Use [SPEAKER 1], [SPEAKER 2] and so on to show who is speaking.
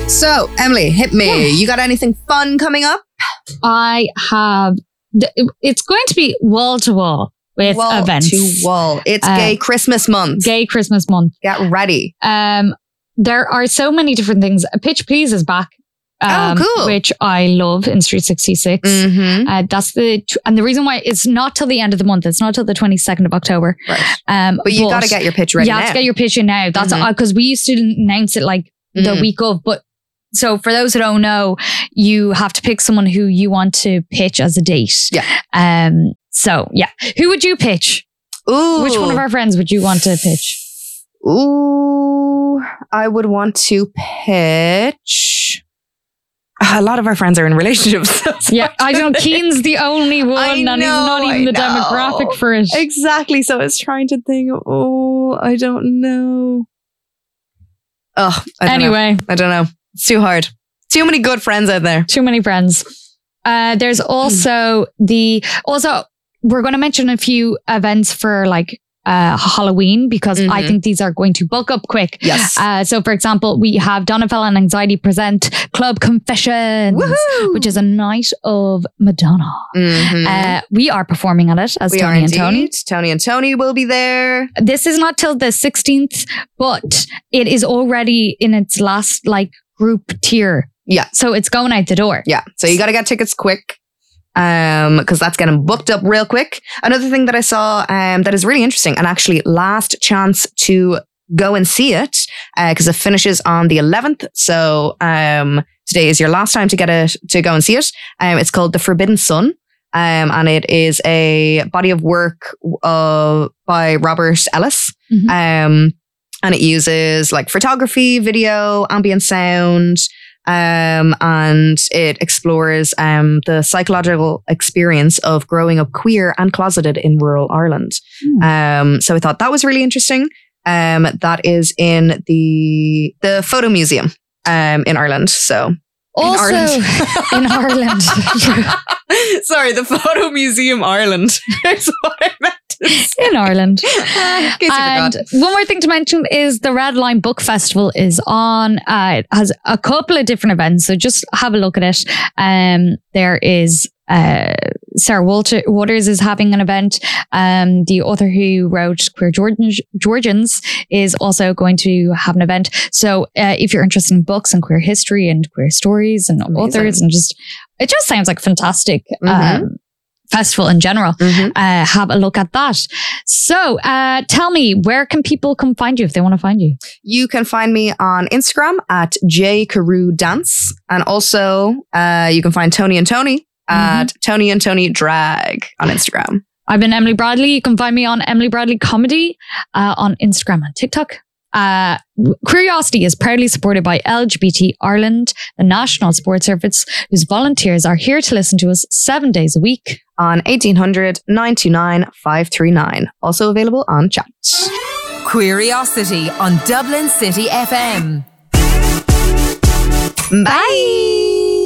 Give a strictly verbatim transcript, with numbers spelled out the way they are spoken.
[SPEAKER 1] So, Emily, hit me.
[SPEAKER 2] Yeah.
[SPEAKER 1] You got anything fun coming up?
[SPEAKER 2] I have, it's going to be wall to wall with
[SPEAKER 1] wall
[SPEAKER 2] events.
[SPEAKER 1] to wall. It's
[SPEAKER 2] Uh,
[SPEAKER 1] Gay Christmas Month.
[SPEAKER 2] Gay Christmas Month.
[SPEAKER 1] Get ready.
[SPEAKER 2] Um, there are so many different things. Pitch Please is back. Um,
[SPEAKER 1] Oh, cool.
[SPEAKER 2] Which I love in Street sixty-six.
[SPEAKER 1] Mm-hmm.
[SPEAKER 2] Uh, that's the, and the reason why it's not till the end of the month. It's not till the twenty-second of October.
[SPEAKER 1] Right.
[SPEAKER 2] Um,
[SPEAKER 1] But you got to get your pitch ready
[SPEAKER 2] You
[SPEAKER 1] now.
[SPEAKER 2] have to get your pitch in now. That's
[SPEAKER 1] Mhm.
[SPEAKER 2] because we used to announce it like the
[SPEAKER 1] Mhm.
[SPEAKER 2] week of, but so for those who don't know, you have to pick someone who you want to pitch as a date.
[SPEAKER 1] Yeah.
[SPEAKER 2] Um. So yeah, who would you pitch?
[SPEAKER 1] Ooh.
[SPEAKER 2] Which one of our friends would you want to pitch?
[SPEAKER 1] Ooh, I would want to pitch. A lot of our friends are in relationships. so
[SPEAKER 2] Yeah, I don't. Keen's the only one,
[SPEAKER 1] I
[SPEAKER 2] and he's
[SPEAKER 1] know,
[SPEAKER 2] not even
[SPEAKER 1] I
[SPEAKER 2] the
[SPEAKER 1] know.
[SPEAKER 2] demographic for it.
[SPEAKER 1] Exactly. So I was trying to think. Oh, I don't know. Oh, I don't know.
[SPEAKER 2] Anyway,
[SPEAKER 1] I don't know. It's too hard. Too many good friends out there.
[SPEAKER 2] too many friends. Uh, there's also the also we're going to mention a few events for like uh, Halloween because I
[SPEAKER 1] Mhm.
[SPEAKER 2] think these are going to bulk up quick.
[SPEAKER 1] Yes.
[SPEAKER 2] Uh, so, for example, we have Donafell and Anxiety present Club Confessions,
[SPEAKER 1] Woohoo!
[SPEAKER 2] which is a night of Madonna.
[SPEAKER 1] Mhm.
[SPEAKER 2] Uh, we are performing at it as
[SPEAKER 1] we
[SPEAKER 2] Tony
[SPEAKER 1] are
[SPEAKER 2] and Tony.
[SPEAKER 1] indeed. Tony and Tony will be there.
[SPEAKER 2] This is not till the sixteenth, but it is already in its last like group tier.
[SPEAKER 1] Yeah.
[SPEAKER 2] So it's going out the door.
[SPEAKER 1] Yeah. So you got to get tickets quick. Um, because that's getting booked up real quick. Another thing that I saw um that is really interesting, and actually last chance to go and see it, because it finishes on the eleventh. So um today is your last time to get it to go and see it. Um, it's called The Forbidden Sun. Um, and it is a body of work uh by Robert Ellis.
[SPEAKER 2] Mhm.
[SPEAKER 1] Um, and it uses like photography, video, ambient sound. Um, and it explores um, the psychological experience of growing up queer and closeted in rural Ireland.
[SPEAKER 2] Hmm.
[SPEAKER 1] Um, so I thought that was really interesting. Um, that is in the the photo museum um, in Ireland. So
[SPEAKER 2] Also
[SPEAKER 1] Ireland.
[SPEAKER 2] in Ireland.
[SPEAKER 1] Sorry, the photo museum Ireland is what I meant to say.
[SPEAKER 2] in Ireland.
[SPEAKER 1] In case you
[SPEAKER 2] And
[SPEAKER 1] forgot.
[SPEAKER 2] one more thing to mention is the Red Line Book Festival is on. Uh, it has a couple of different events, so just have a look at it. Um, there is uh, Sarah Walter- Waters is having an event. Um, the author who wrote Queer Georgians, Georgians is also going to have an event. So uh, if you're interested in books and queer history and queer stories and
[SPEAKER 1] Amazing.
[SPEAKER 2] authors and just, it just sounds like a fantastic
[SPEAKER 1] Mhm.
[SPEAKER 2] um, festival in general.
[SPEAKER 1] Mhm.
[SPEAKER 2] Uh, have a look at that. So uh, tell me, where can people come find you if they want to find you?
[SPEAKER 1] You can find me on Instagram at J Carew Dance. And also uh, you can find Tony and Tony at Tony and Tony Drag on Instagram.
[SPEAKER 2] I've been Emily Bradley. You can find me on Emily Bradley Comedy uh, on Instagram and TikTok. Uh, Curiosity is proudly supported by L G B T Ireland, the National Support Service, whose volunteers are here to listen to us seven days a week.
[SPEAKER 1] On eighteen hundred, nine two nine, five three nine. Also available on chat.
[SPEAKER 3] Curiosity on Dublin City F M.
[SPEAKER 1] Bye.